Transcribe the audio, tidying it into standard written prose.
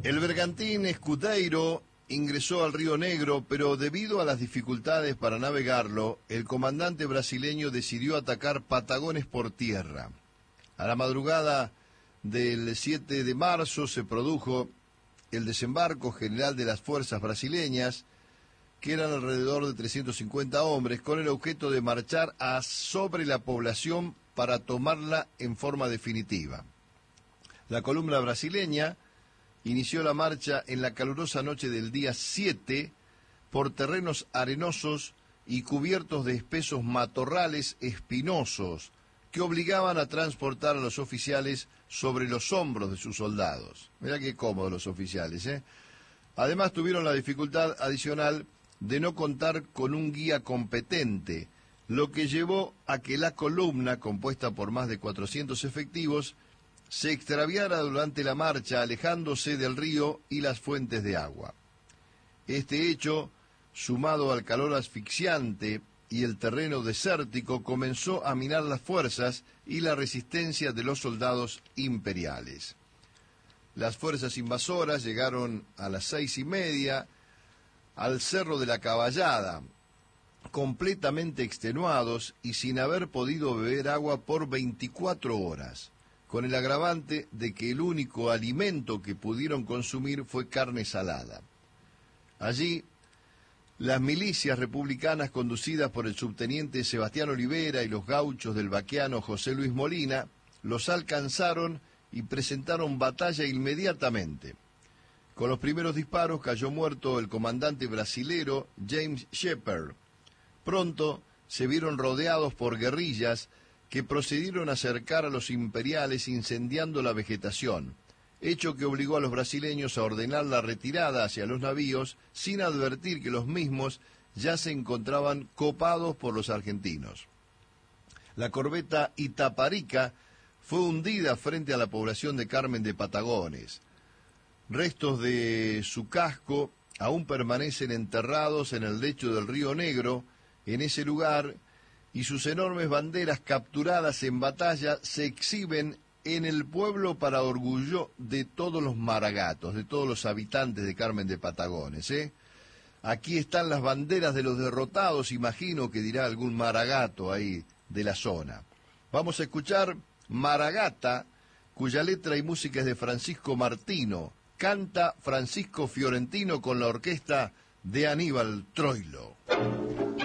El bergantín Escudeiro ingresó al Río Negro, pero debido a las dificultades para navegarlo, el comandante brasileño decidió atacar Patagones por tierra. A la madrugada del 7 de marzo se produjo el desembarco general de las fuerzas brasileñas, que eran alrededor de 350 hombres, con el objeto de marchar sobre la población para tomarla en forma definitiva. La columna brasileña inició la marcha en la calurosa noche del día 7 por terrenos arenosos y cubiertos de espesos matorrales espinosos que obligaban a transportar a los oficiales sobre los hombros de sus soldados. Mirá qué cómodos los oficiales, ¿eh? Además tuvieron la dificultad adicional de no contar con un guía competente, lo que llevó a que la columna, compuesta por más de 400 efectivos, se extraviara durante la marcha, alejándose del río y las fuentes de agua. Este hecho, sumado al calor asfixiante y el terreno desértico, comenzó a minar las fuerzas y la resistencia de los soldados imperiales. Las fuerzas invasoras llegaron a las 6:30 al Cerro de la Caballada, completamente extenuados y sin haber podido beber agua por 24 horas. Con el agravante de que el único alimento que pudieron consumir fue carne salada. Allí, las milicias republicanas conducidas por el subteniente Sebastián Olivera y los gauchos del vaqueano José Luis Molina los alcanzaron y presentaron batalla inmediatamente. Con los primeros disparos cayó muerto el comandante brasilero James Shepherd. Pronto se vieron rodeados por guerrillas que procedieron a acercar a los imperiales incendiando la vegetación, hecho que obligó a los brasileños a ordenar la retirada hacia los navíos sin advertir que los mismos ya se encontraban copados por los argentinos. La corbeta Itaparica fue hundida frente a la población de Carmen de Patagones. Restos de su casco aún permanecen enterrados en el lecho del Río Negro. En ese lugar, y sus enormes banderas capturadas en batalla se exhiben en el pueblo para orgullo de todos los maragatos, de todos los habitantes de Carmen de Patagones, ¿eh? Aquí están las banderas de los derrotados, imagino que dirá algún maragato ahí de la zona. Vamos a escuchar Maragata, cuya letra y música es de Francisco Martino. Canta Francisco Fiorentino con la orquesta de Aníbal Troilo.